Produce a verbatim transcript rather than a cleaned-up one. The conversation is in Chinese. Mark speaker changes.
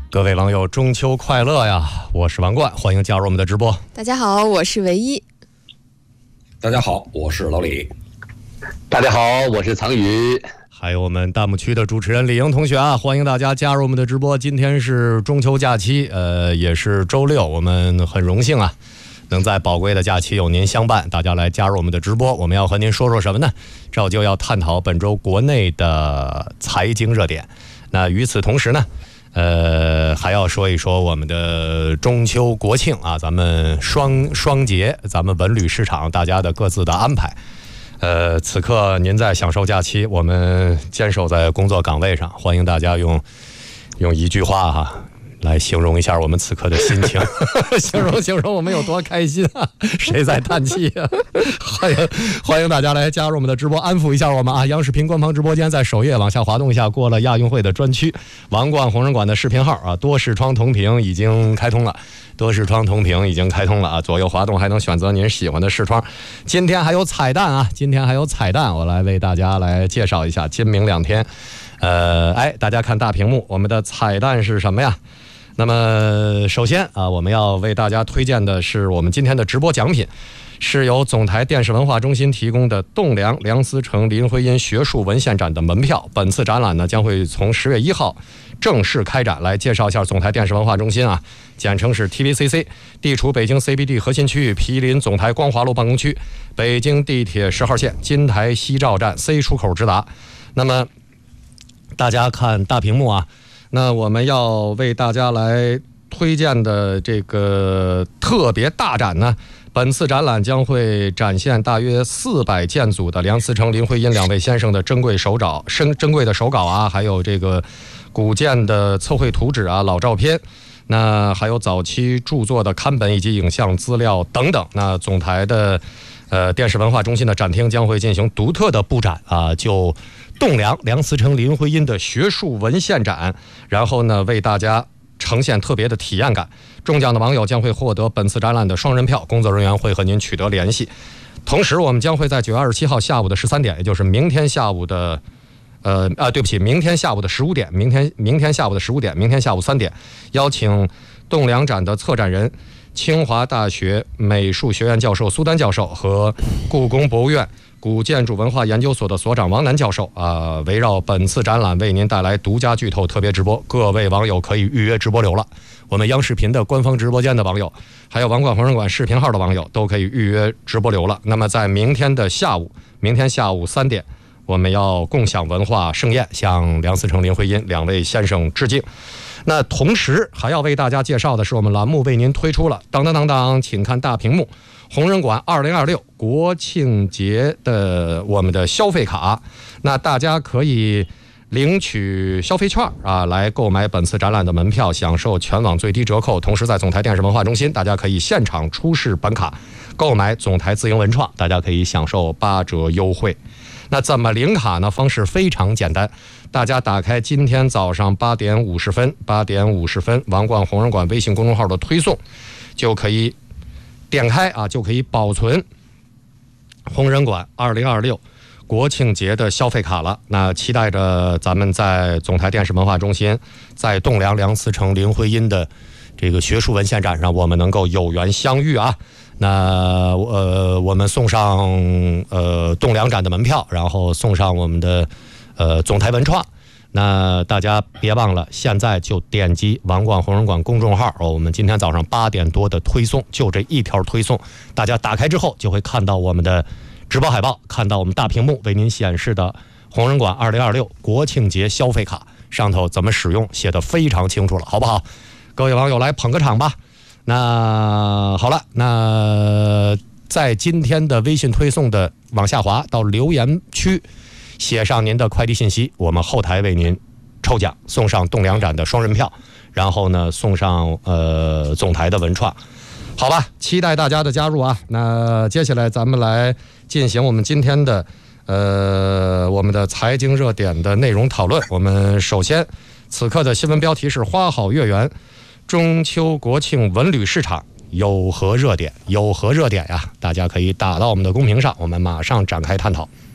Speaker 1: 各位网友，中秋快乐呀！我是王冠，欢迎加入我们的直播。
Speaker 2: 大家好，我是唯一。
Speaker 3: 大家好，我是老李。
Speaker 4: 大家好，我是藏宇。
Speaker 1: 还有我们弹幕区的主持人李莹同学啊，欢迎大家加入我们的直播。今天是中秋假期，呃，也是周六，我们很荣幸啊，能在宝贵的假期有您相伴，大家来加入我们的直播。我们要和您说说什么呢？照旧要探讨本周国内的财经热点。那与此同时呢，呃，还要说一说我们的中秋国庆啊，咱们双双节，咱们文旅市场大家的各自的安排。呃，此刻您在享受假期，我们坚守在工作岗位上，欢迎大家用用一句话哈、啊、来形容一下我们此刻的心情，形容形容我们有多开心啊！谁在叹气啊？欢迎欢迎大家来加入我们的直播，安抚一下我们啊！央视频官方直播间在首页往下滑动一下，过了亚运会的专区，王冠红人馆的视频号啊，多视窗同屏已经开通了。多视窗同屏已经开通了啊，左右滑动还能选择您喜欢的视窗。今天还有彩蛋啊，今天还有彩蛋，我来为大家来介绍一下。今明两天，呃，哎，大家看大屏幕，我们的彩蛋是什么呀？那么首先啊，我们要为大家推荐的是我们今天的直播奖品，是由总台电视文化中心提供的栋梁梁思成林徽因学术文献展的门票。本次展览呢，将会从十月一号正式开展。来介绍一下总台电视文化中心啊，简称是 T V C C， 地处北京 C B D 核心区域，毗邻总台光华路办公区，北京地铁十号线金台西照站 C 出口直达。那么大家看大屏幕啊，那我们要为大家来推荐的这个特别大展呢，本次展览将会展现大约四百件组的梁思成、林徽因两位先生的珍贵手稿、珍珍贵的手稿啊，还有这个古建的测绘图纸啊、老照片，那还有早期著作的刊本以及影像资料等等。那总台的呃电视文化中心的展厅将会进行独特的布展啊，就栋梁梁思成、林徽因的学术文献展，然后呢为大家呈现特别的体验感。中奖的网友将会获得本次展览的双人票，工作人员会和您取得联系。同时我们将会在九月二十七号下午的十三点，也就是明天下午的呃啊，对不起，明天下午的十五点，明天明天下午的十五点，明天下午三点，邀请栋梁展的策展人、清华大学美术学院教授苏丹教授和故宫博物院古建筑文化研究所的所长王楠教授啊、呃，围绕本次展览为您带来独家剧透特别直播，各位网友可以预约直播流了。我们央视频的官方直播间的网友，还有王冠红人馆视频号的网友都可以预约直播流了。那么在明天的下午，明天下午三点，我们要共享文化盛宴，向梁思成、林徽因两位先生致敬。那同时还要为大家介绍的是，我们栏目为您推出了当当当当，请看大屏幕，红人馆二零二六国庆节的我们的消费卡。那大家可以领取消费券啊，来购买本次展览的门票，享受全网最低折扣。同时在总台电视文化中心，大家可以现场出示本卡购买总台自营文创，大家可以享受八折优惠。那怎么领卡呢？方式非常简单，大家打开今天早上八点五十分，八点五十分王冠红人馆微信公众号的推送，就可以点开啊，就可以保存红人馆二零二六国庆节的消费卡了。那期待着咱们在总台电视文化中心，在栋梁梁思成、林徽因的这个学术文献展上，我们能够有缘相遇啊。那呃，我们送上呃栋梁展的门票，然后送上我们的呃总台文创。那大家别忘了，现在就点击王冠红人馆公众号、哦、我们今天早上八点多的推送，就这一条推送，大家打开之后就会看到我们的直播海报，看到我们大屏幕为您显示的红人馆二零二六国庆节消费卡，上头怎么使用写得非常清楚了，好不好？各位网友来捧个场吧。那好了，那在今天的微信推送的往下滑到留言区，写上您的快递信息，我们后台为您抽奖，送上栋梁展的双人票，然后呢送上呃总台的文创，好吧？期待大家的加入啊！那接下来咱们来进行我们今天的呃我们的财经热点的内容讨论。我们首先此刻的新闻标题是花好月圆，中秋国庆文旅市场有何热点？有何热点呀？大家可以打到我们的公屏上，我们马上展开探讨。